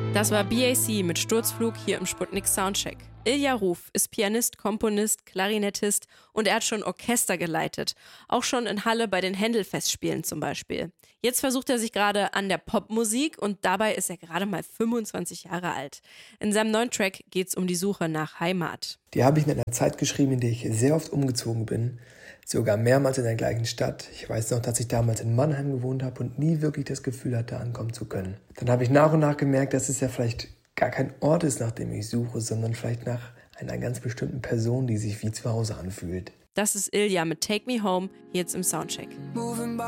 Das war BAC mit Sturzflug hier im Sputnik Soundcheck. Ilja Ruf ist Pianist, Komponist, Klarinettist und er hat schon Orchester geleitet. Auch schon in Halle bei den Händel-Festspielen zum Beispiel. Jetzt versucht er sich gerade an der Popmusik und dabei ist er gerade mal 25 Jahre alt. In seinem neuen Track geht es um die Suche nach Heimat. Die habe ich in einer Zeit geschrieben, in der ich sehr oft umgezogen bin. Sogar mehrmals in der gleichen Stadt. Ich weiß noch, dass ich damals in Mannheim gewohnt habe und nie wirklich das Gefühl hatte, ankommen zu können. Dann habe ich nach und nach gemerkt, dass es ja vielleicht gar kein Ort ist, nach dem ich suche, sondern vielleicht nach einer ganz bestimmten Person, die sich wie zu Hause anfühlt. Das ist Ilja mit Take Me Home, jetzt im Soundcheck. Moving by